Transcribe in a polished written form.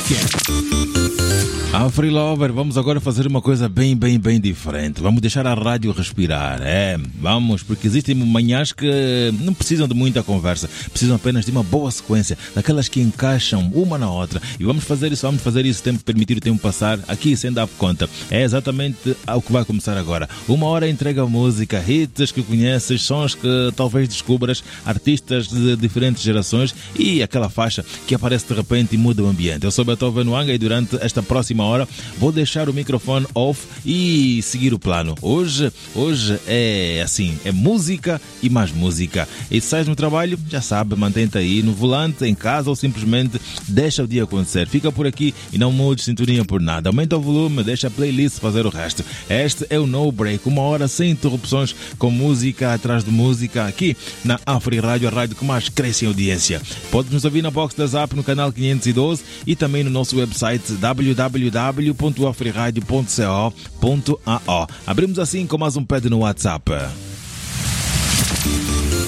Free Lover, vamos agora fazer uma coisa bem diferente. Vamos deixar a rádio respirar, vamos, porque existem manhãs que não precisam de muita conversa, precisam apenas de uma boa sequência, daquelas que encaixam uma na outra. E vamos fazer isso, tempo permitir o tempo passar aqui sem dar conta. É exatamente o que vai começar agora. Uma hora entrega música, hits que conheces, sons que talvez descubras, artistas de diferentes gerações e aquela faixa que aparece de repente e muda o ambiente. Eu sou Beethoven Wanga e durante esta próxima hora vou deixar o microfone off e seguir o plano. Hoje é assim, é música e mais música. E se sais no trabalho, já sabe, mantém-te aí no volante, em casa ou simplesmente deixa o dia acontecer. Fica por aqui e não mudes sintonia por nada. Aumenta o volume, deixa a playlist fazer o resto. Este é o No Break, uma hora sem interrupções, com música atrás de música, aqui na Afri Rádio, a rádio que mais cresce em audiência. Podes nos ouvir na box da Zap no canal 512 e também no nosso website www.afriradio.co.ao. Abrimos assim com mais um pad no WhatsApp.